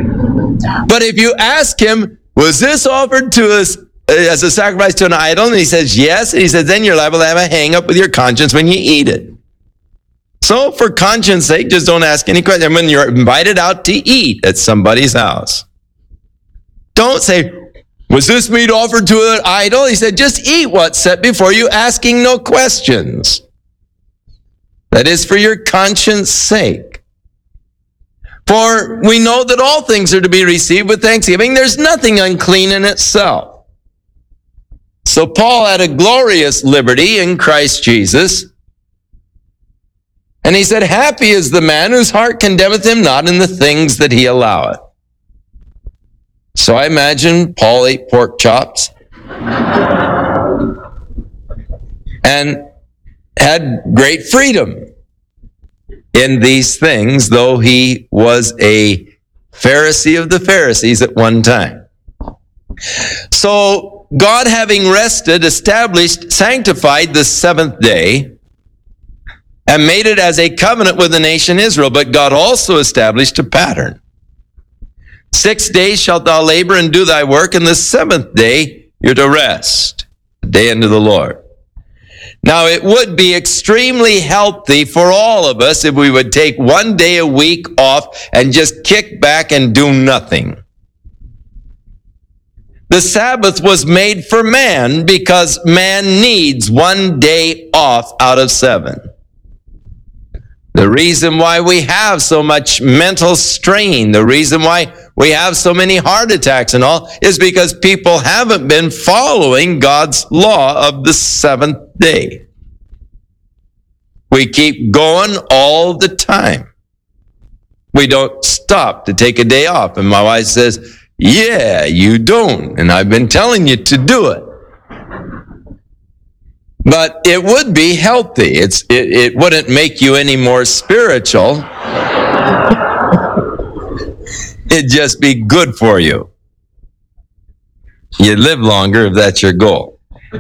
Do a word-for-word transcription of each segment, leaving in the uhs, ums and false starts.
But if you ask him, was this offered to us as a sacrifice to an idol? And he says, yes. And he says, then you're liable to have a hang-up with your conscience when you eat it. So for conscience sake, just don't ask any questions. When you're invited out to eat at somebody's house, don't say, was this meat offered to an idol? He said, just eat what's set before you, asking no questions. That is for your conscience sake. For we know that all things are to be received with thanksgiving. There's nothing unclean in itself. So Paul had a glorious liberty in Christ Jesus. And he said, happy is the man whose heart condemneth him not in the things that he alloweth. So I imagine Paul ate pork chops and had great freedom in these things, though he was a Pharisee of the Pharisees at one time. So God, having rested, established, sanctified the seventh day, and made it as a covenant with the nation Israel. But God also established a pattern. Six days shalt thou labor and do thy work, and the seventh day you're to rest, the day unto the Lord. Now, it would be extremely healthy for all of us if we would take one day a week off and just kick back and do nothing. The Sabbath was made for man because man needs one day off out of seven. The reason why we have so much mental strain, the reason why we have so many heart attacks and all, is because people haven't been following God's law of the seventh day. We keep going all the time. We don't stop to take a day off. And my wife says, yeah, you don't. And I've been telling you to do it. But it would be healthy. It's, it, it wouldn't make you any more spiritual. It'd just be good for you. You live longer if that's your goal.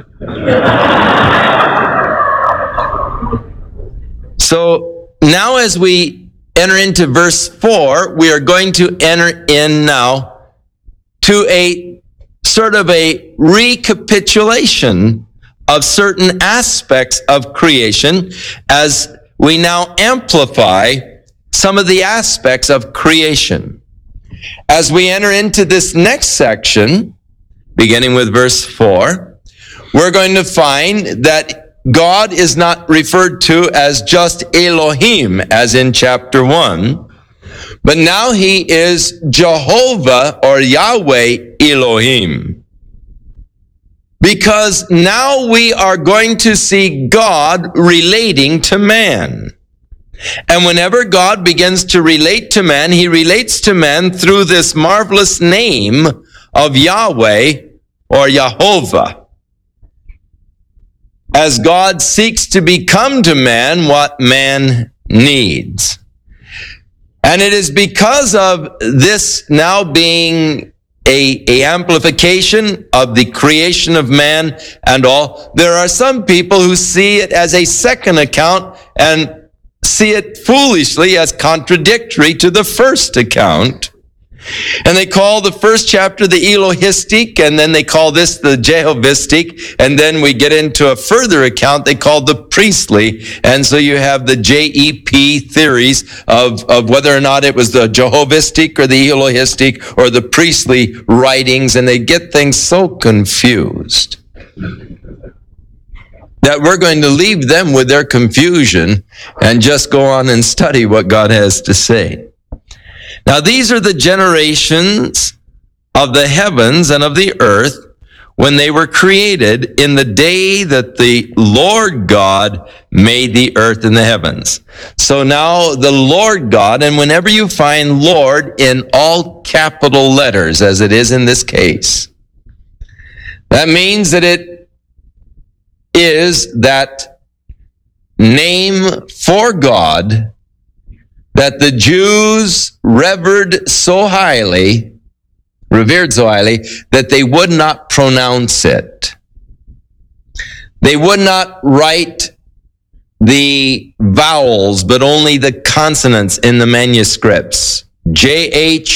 So now as we enter into verse four, we are going to enter in now to a sort of a recapitulation of certain aspects of creation as we now amplify some of the aspects of creation. As we enter into this next section, beginning with verse four, we're going to find that God is not referred to as just Elohim, as in chapter one, but now he is Jehovah or Yahweh Elohim. Because now we are going to see God relating to man. And whenever God begins to relate to man, he relates to man through this marvelous name of Yahweh or Jehovah. As God seeks to become to man what man needs. And it is because of this now being A, a amplification of the creation of man and all. There are some people who see it as a second account and see it foolishly as contradictory to the first account. And they call the first chapter the Elohistic, and then they call this the Jehovistic, and then we get into a further account they call the priestly, and so you have the J E P theories of, of whether or not it was the Jehovistic or the Elohistic or the priestly writings, and they get things so confused that we're going to leave them with their confusion and just go on and study what God has to say. Now, these are the generations of the heavens and of the earth when they were created in the day that the Lord God made the earth and the heavens. So now the Lord God, and whenever you find Lord in all capital letters, as it is in this case, that means that it is that name for God that the Jews revered so highly, revered so highly, that they would not pronounce it. They would not write the vowels, but only the consonants in the manuscripts. J H